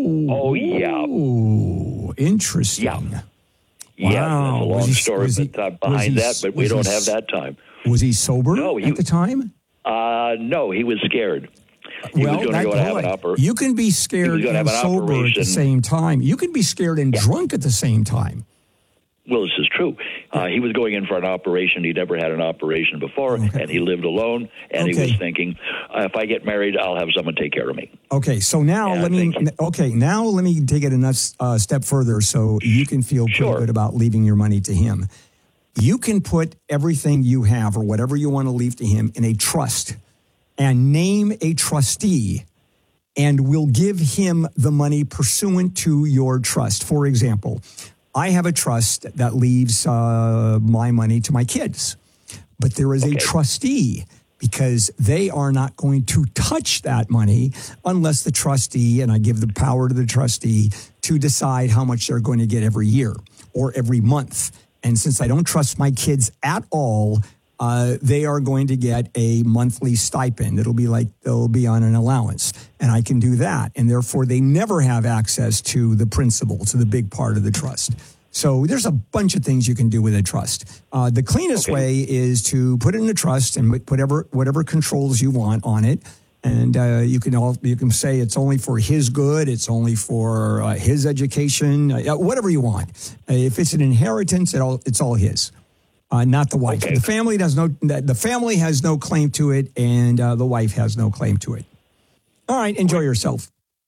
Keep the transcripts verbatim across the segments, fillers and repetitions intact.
Oh. Oh, yeah. Ooh, interesting. Yeah. Wow. Yeah, there's a long he, story he, behind he, that, but we don't he, have that time. Was he sober no, he, at the time? Uh, no, he was scared. He well, was going to go and have an oper- You can be scared and sober operation. at the same time. You can be scared and yeah. drunk at the same time. Well, this is true. Uh, he was going in for an operation. He'd never had an operation before, okay. and he lived alone, and okay. he was thinking, uh, if I get married, I'll have someone take care of me. Okay, so now and let me thinking, okay, now let me take it a uh, step further so you can feel pretty sure. good about leaving your money to him. You can put everything you have or whatever you want to leave to him in a trust and name a trustee, and we'll give him the money pursuant to your trust. For example, I have a trust that leaves uh, my money to my kids, but there is okay. a trustee because they are not going to touch that money unless the trustee, and I give the power to the trustee to decide how much they're going to get every year or every month. And since I don't trust my kids at all, uh, they are going to get a monthly stipend. It'll be like they'll be on an allowance, and I can do that. And therefore, they never have access to the principal, to the big part of the trust. So there's a bunch of things you can do with a trust. Uh, the cleanest okay. way is to put it in a trust and put whatever whatever controls you want on it. And uh, you can all you can say it's only for his good, it's only for uh, his education, uh, whatever you want. Uh, if it's an inheritance, it all it's all his. Uh, not the wife. Okay. The family does no. The family has no claim to it, and uh, the wife has no claim to it. All right, enjoy yourself.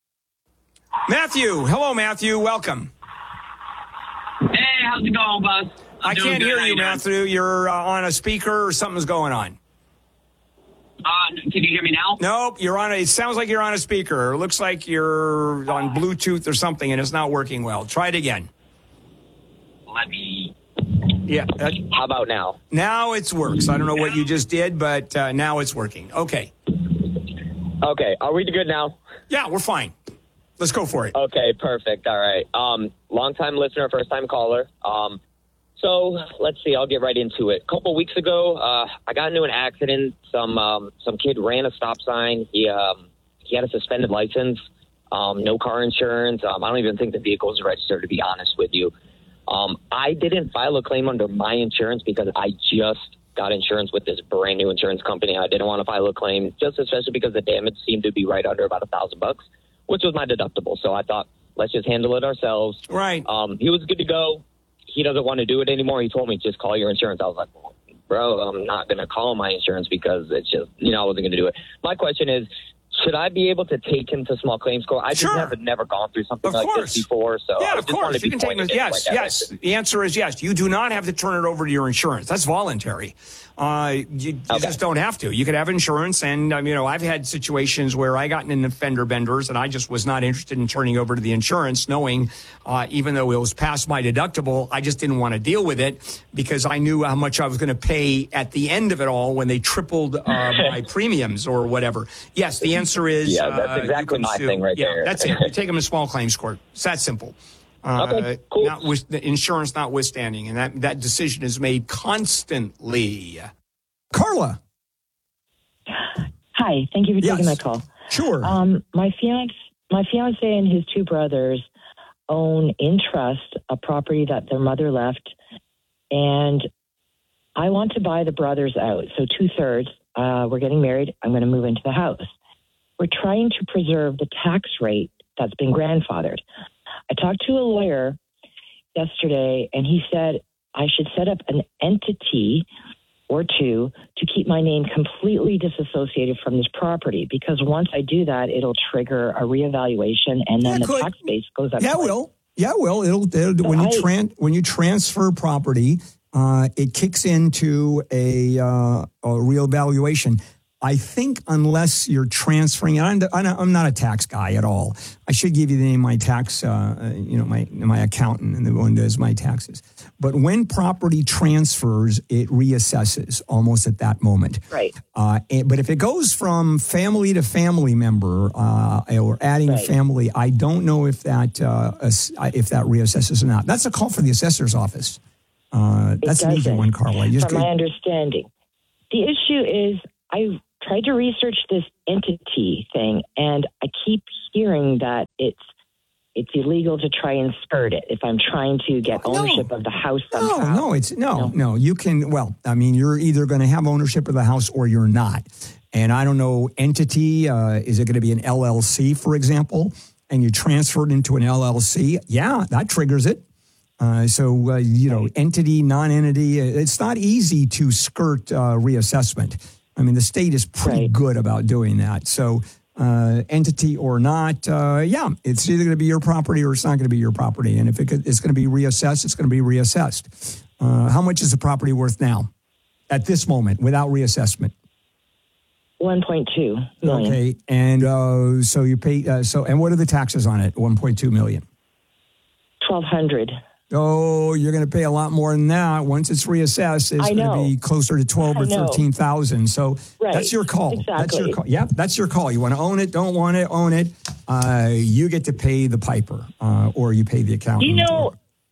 Matthew, hello, Matthew. Welcome. Hey, how's it going, boss? I'm I can't good. hear How you, you Matthew. You're uh, on a speaker, or something's going on. Uh, can you hear me now? Nope, you're on a. It sounds like you're on a speaker. It looks like you're on Bluetooth or something, and it's not working well. Try it again. Let me. Yeah. Uh, How about now? Now it works. I don't know what you just did, but uh, now it's working. Okay. Okay. Are we good now? Yeah, we're fine. Let's go for it. Okay, perfect. All right. Um, long-time listener, first-time caller. Um, so let's see. I'll get right into it. A couple weeks ago, uh, I got into an accident. Some um, some kid ran a stop sign. He um, he had a suspended license, um, no car insurance. Um, I don't even think the vehicle was registered, to be honest with you. Um, I didn't file a claim under my insurance because I just got insurance with this brand new insurance company. I didn't want to file a claim, just especially because the damage seemed to be right under about a thousand bucks, which was my deductible. So I thought, let's just handle it ourselves. Right. Um, he was good to go. He doesn't want to do it anymore. He told me, just call your insurance. I was like, well, bro, I'm not going to call my insurance because it's just, you know, I wasn't going to do it. My question is, should I be able to take him to small claims court? I sure. just have never gone through something of like course. this before. So yeah, I of just course. to You can take him. Yes, like yes. The answer is yes. You do not have to turn it over to your insurance. That's voluntary. Uh, you, you okay. just don't have to. You could have insurance, and um, you know, I've had situations where I got in fender benders, and I just was not interested in turning over to the insurance, knowing uh, even though it was past my deductible, I just didn't want to deal with it because I knew how much I was going to pay at the end of it all when they tripled uh, my premiums or whatever. Yes, the answer is yeah, that's uh, exactly my sue. thing right yeah, there. That's it. You take them to small claims court. It's that simple. Uh, okay, cool. Not with the insurance notwithstanding, and that, that decision is made constantly. Carla. Hi, thank you for taking yes. my call. Sure. Um, my fiance, my fiance and his two brothers own in trust a property that their mother left, and I want to buy the brothers out. So two thirds. Uh, we're getting married. I'm going to move into the house. We're trying to preserve the tax rate that's been grandfathered. I talked to a lawyer yesterday, and he said I should set up an entity or two to keep my name completely disassociated from this property, because once I do that, it'll trigger a reevaluation, and then yeah, the tax base goes up. Yeah, it will. Yeah, it will. It'll, it'll so when you I, tran- when you transfer property, uh, it kicks into a, uh, a reevaluation. I think unless you're transferring, and I'm, I'm not a tax guy at all. I should give you the name of my tax, uh, you know, my my accountant, and the one does my taxes. But when property transfers, it reassesses almost at that moment. Right. Uh, and, but if it goes from family to family member uh, or adding right. a family, I don't know if that uh, if that reassesses or not. That's a call for the assessor's office. Uh, that's an easy one, Carla. You just From could, my understanding, the issue is I tried to research this entity thing, and I keep hearing that it's it's illegal to try and skirt it if I'm trying to get ownership no. of the house somehow. No, no, it's no, no, no. You can, well, I mean, you're either going to have ownership of the house or you're not. And I don't know, entity, uh, is it going to be an L L C, for example, and you transfer it into an L L C? Yeah, that triggers it. Uh, so, uh, you know, entity, non-entity, it's not easy to skirt uh, reassessment. I mean, the state is pretty right. good about doing that. So, Uh, entity or not, uh, yeah, it's either going to be your property or it's not going to be your property. And if it, it's going to be reassessed, it's going to be reassessed. Uh, how much is the property worth now at this moment without reassessment? one point two million. Okay, and uh, so you pay. Uh, so, and what are the taxes on it? one point two million. twelve hundred. Oh, you're going to pay a lot more than that. Once it's reassessed, it's going to be closer to twelve or thirteen thousand. So right. that's your call. Exactly. That's your call. Yeah, that's your call. You want to own it? Don't want it? Own it. Uh, you get to pay the piper, uh, or you pay the accountant. You know,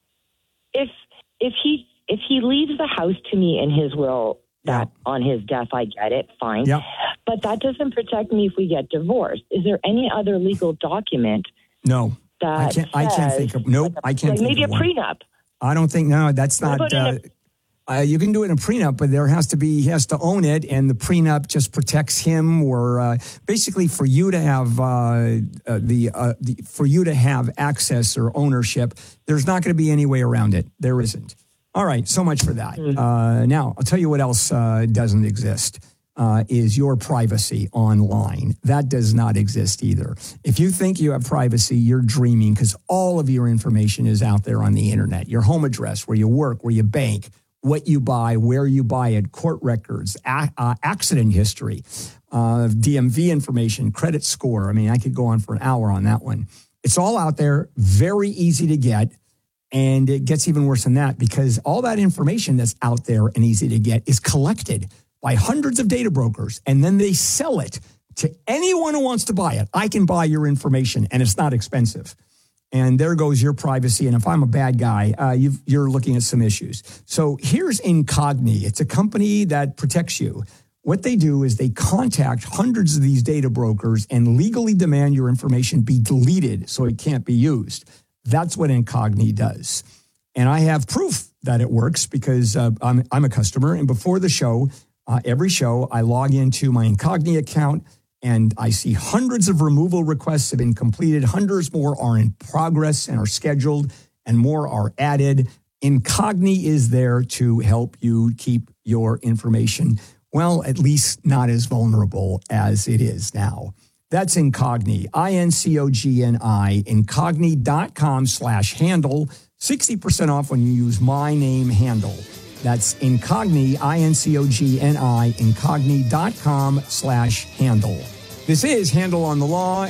if if he if he leaves the house to me in his will, that yeah. on his death, I get it, fine. Yeah. But that doesn't protect me if we get divorced. Is there any other legal document? No. That I can't. I can't think of. Nope. I can't. Like think maybe of a one. prenup. I don't think. No, that's not. Uh, uh, you can do it in a prenup, but there has to be. He has to own it, and the prenup just protects him. Or uh, basically, for you to have uh, uh, the, uh, the for you to have access or ownership, there's not going to be any way around it. There isn't. All right. So much for that. Mm-hmm. Uh, now I'll tell you what else uh, doesn't exist. Uh, is your privacy online. That does not exist either. If you think you have privacy, you're dreaming, because all of your information is out there on the internet. Your home address, where you work, where you bank, what you buy, where you buy it, court records, a- uh, accident history, uh, D M V information, credit score. I mean, I could go on for an hour on that one. It's all out there, very easy to get. And it gets even worse than that, because all that information that's out there and easy to get is collected by hundreds of data brokers, and then they sell it to anyone who wants to buy it. I can buy your information, and it's not expensive. And there goes your privacy. And if I'm a bad guy, uh, you've, you're looking at some issues. So here's Incogni. It's a company that protects you. What they do is they contact hundreds of these data brokers and legally demand your information be deleted so it can't be used. That's what Incogni does. And I have proof that it works, because uh, I'm, I'm a customer. And before the show, Uh, every show, I log into my Incogni account, and I see hundreds of removal requests have been completed. Hundreds more are in progress and are scheduled, and more are added. Incogni is there to help you keep your information, well, at least not as vulnerable as it is now. That's Incogni, I N C O G N I, incogni.com slash handle, sixty percent off when you use my name handle. That's Incogni, I N C O G N I, incogni.com slash handle. This is Handle on the Law.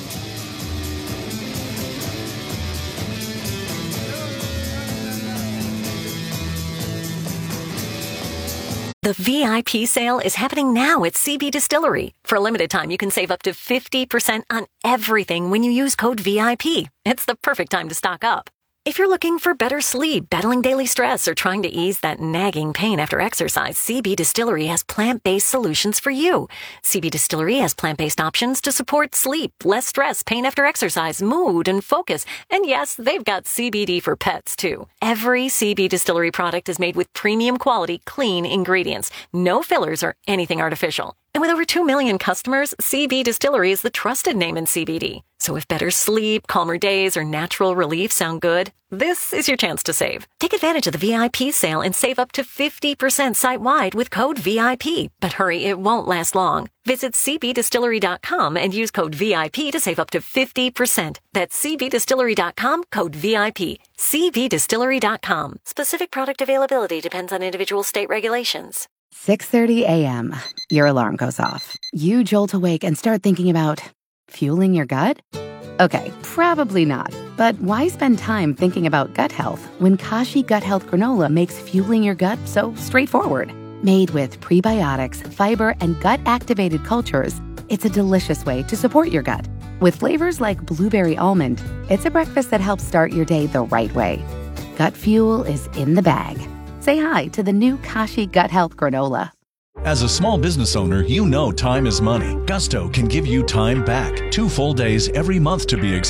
The V I P sale is happening now at C B Distillery. For a limited time, you can save up to fifty percent on everything when you use code V I P. It's the perfect time to stock up. If you're looking for better sleep, battling daily stress, or trying to ease that nagging pain after exercise, C B Distillery has plant-based solutions for you. C B Distillery has plant-based options to support sleep, less stress, pain after exercise, mood, and focus. And yes, they've got C B D for pets, too. Every C B Distillery product is made with premium quality, clean ingredients. No fillers or anything artificial. And with over two million customers, C B Distillery is the trusted name in C B D. So if better sleep, calmer days, or natural relief sound good, this is your chance to save. Take advantage of the V I P sale and save up to fifty percent site-wide with code V I P. But hurry, it won't last long. Visit c b distillery dot com and use code V I P to save up to fifty percent. That's c b distillery dot com, code V I P. c b distillery dot com. Specific product availability depends on individual state regulations. six thirty a.m. Your alarm goes off. You jolt awake and start thinking about fueling your gut? Okay, probably not. But why spend time thinking about gut health when Kashi Gut Health Granola makes fueling your gut so straightforward? Made with prebiotics, fiber, and gut-activated cultures, it's a delicious way to support your gut. With flavors like blueberry almond, it's a breakfast that helps start your day the right way. Gut fuel is in the bag. Say hi to the new Kashi Gut Health Granola. As a small business owner, you know time is money. Gusto can give you time back. Two full days every month to be exact.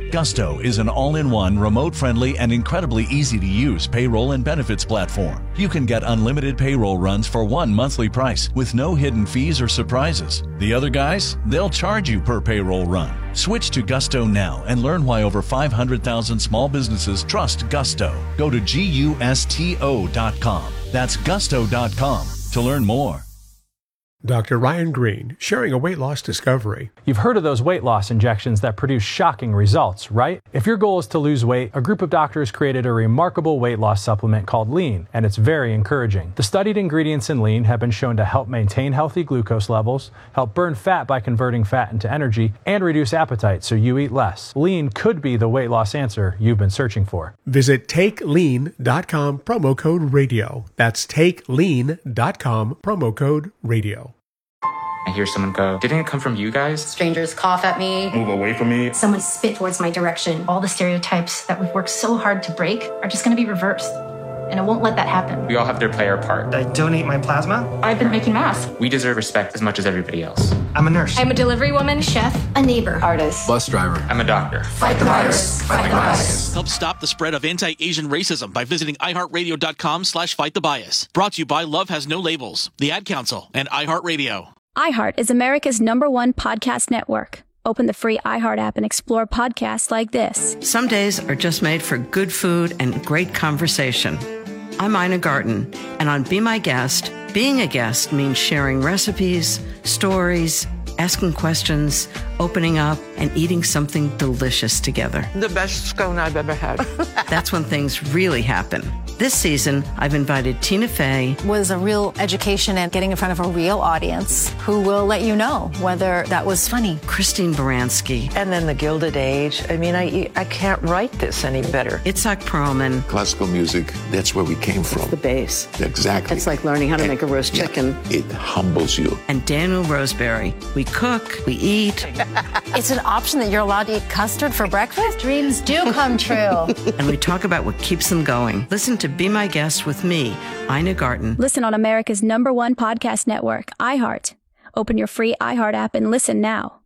Gusto is an all-in-one, remote-friendly, and incredibly easy-to-use payroll and benefits platform. You can get unlimited payroll runs for one monthly price with no hidden fees or surprises. The other guys, they'll charge you per payroll run. Switch to Gusto now and learn why over five hundred thousand small businesses trust Gusto. Go to gusto dot com. That's gusto dot com to learn more. Doctor Ryan Green, sharing a weight loss discovery. You've heard of those weight loss injections that produce shocking results, right? If your goal is to lose weight, a group of doctors created a remarkable weight loss supplement called Lean, and it's very encouraging. The studied ingredients in Lean have been shown to help maintain healthy glucose levels, help burn fat by converting fat into energy, and reduce appetite so you eat less. Lean could be the weight loss answer you've been searching for. Visit take lean dot com, promo code radio. That's take lean dot com, promo code radio. I hear someone go, didn't it come from you guys? Strangers cough at me. Move away from me. Someone spit towards my direction. All the stereotypes that we've worked so hard to break are just going to be reversed. And I won't let that happen. We all have to play our part. I donate my plasma. I've been making masks. We deserve respect as much as everybody else. I'm a nurse. I'm a delivery woman, chef, a neighbor, artist, bus driver. I'm a doctor. Fight the virus. Fight the bias. Help stop the spread of anti-Asian racism by visiting iHeartRadio.com slash fight the bias. Brought to you by Love Has No Labels, the Ad Council, and iHeartRadio. iHeart is America's number one podcast network. Open the free iHeart app and explore podcasts like this. Some days are just made for good food and great conversation. I'm Ina Garten, and on Be My Guest, being a guest means sharing recipes, stories, asking questions, opening up, and eating something delicious together. The best scone I've ever had. That's when things really happen. This season, I've invited Tina Fey. Was a real education and getting in front of a real audience who will let you know whether that was funny. Christine Baranski. And then the Gilded Age. I mean, I I can't write this any better. Itzhak Perlman. Classical music, that's where we came from. It's the base. Exactly. It's like learning how to and, make a roast chicken. Yeah, it humbles you. And Daniel Roseberry. We cook, we eat. It's an option that you're allowed to eat custard for breakfast? Dreams do come true. And we talk about what keeps them going. Listen to Be My Guest with me, Ina Garten. Listen on America's number one podcast network, iHeart. Open your free iHeart app and listen now.